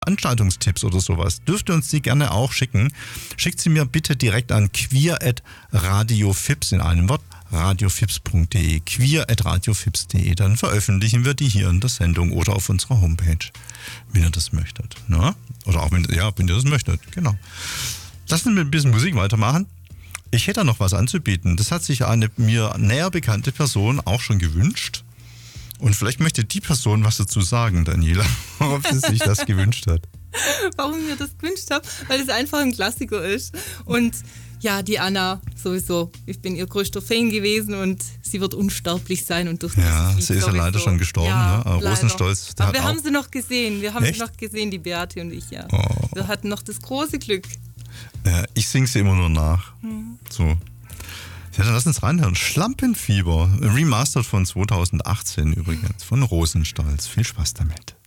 Veranstaltungstipps oder sowas, dürft ihr uns die gerne auch schicken. Schickt sie mir bitte direkt an queer@radiofips in einem Wort, radiofips.de, queer@radiofips.de. Dann veröffentlichen wir die hier in der Sendung oder auf unserer Homepage, wenn ihr das möchtet. Na? Oder auch wenn ihr das möchtet, genau. Lassen wir ein bisschen Musik weitermachen. Ich hätte noch was anzubieten. Das hat sich eine mir näher bekannte Person auch schon gewünscht. Und vielleicht möchte die Person was dazu sagen, Daniela, ob sie sich das gewünscht hat. Warum ich mir das gewünscht habe? Weil es einfach ein Klassiker ist. Und ja, die Anna sowieso. Ich bin ihr größter Fan gewesen und sie wird unsterblich sein. Und durch ja, sie ist ja leider schon gestorben. Ja, ne? Rosenstolz. Aber wir haben sie noch gesehen. Wir haben sie noch gesehen, die Beate und ich. Ja. Oh. Wir hatten noch das große Glück. Ja, ich singe sie immer nur nach. So. Ja, dann lass uns reinhören. Schlampenfieber, remastered von 2018 übrigens, von Rosenstolz. Viel Spaß damit.